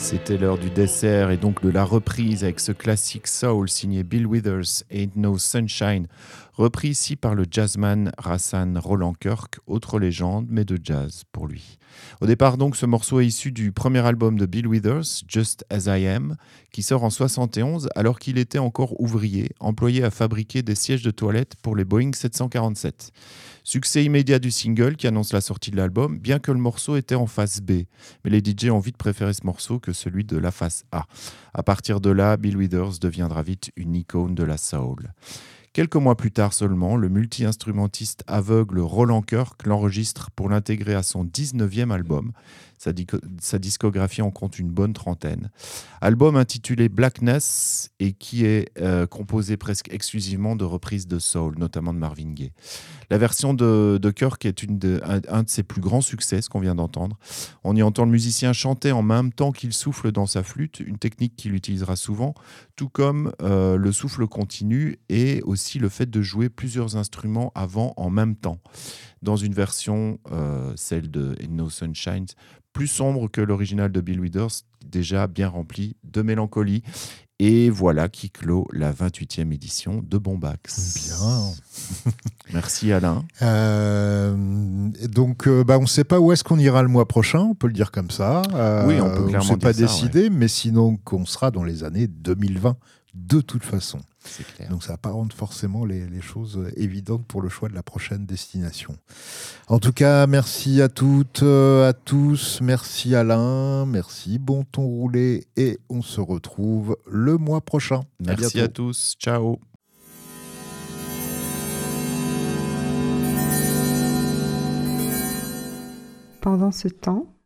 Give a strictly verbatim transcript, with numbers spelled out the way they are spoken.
C'était l'heure du dessert et donc de la reprise avec ce classique soul signé Bill Withers, Ain't No Sunshine, repris ici par le jazzman Rahsaan Roland Kirk, autre légende mais de jazz pour lui. Au départ donc ce morceau est issu du premier album de Bill Withers, Just As I Am, qui sort en soixante et onze alors qu'il était encore ouvrier, employé à fabriquer des sièges de toilette pour les Boeing sept cent quarante-sept. Succès immédiat du single qui annonce la sortie de l'album, bien que le morceau était en face B. Mais les D J ont vite préféré ce morceau que celui de la face A. À partir de là, Bill Withers deviendra vite une icône de la soul. Quelques mois plus tard seulement, le multi-instrumentiste aveugle Roland Kirk l'enregistre pour l'intégrer à son dix-neuvième album. Sa, di- sa discographie en compte une bonne trentaine. Album intitulé Blackness et qui est euh, composé presque exclusivement de reprises de soul, notamment de Marvin Gaye. La version de, de Kirk est une de, un, un de ses plus grands succès, ce qu'on vient d'entendre. On y entend le musicien chanter en même temps qu'il souffle dans sa flûte, une technique qu'il utilisera souvent, tout comme euh, le souffle continu et aussi le fait de jouer plusieurs instruments avant en même temps. Dans une version, euh, celle de Ain't No Sunshine, plus sombre que l'original de Bill Withers, déjà bien remplie de mélancolie. Et voilà qui clôt la vingt-huitième édition de Bombax. Bien. Merci Alain. Euh, donc, euh, bah, on ne sait pas où est-ce qu'on ira le mois prochain, on peut le dire comme ça. Euh, Oui, on peut clairement on s'est dire pas ça, décidé, ouais. Mais sinon, qu'on sera dans les années deux mille vingt de toute façon. C'est clair. Donc ça ne va pas rendre forcément les, les choses évidentes pour le choix de la prochaine destination. En tout cas, merci à toutes, à tous. Merci Alain, merci Bon Ton Roulé. Et on se retrouve le mois prochain. Merci à, à tous. Ciao. Pendant ce temps,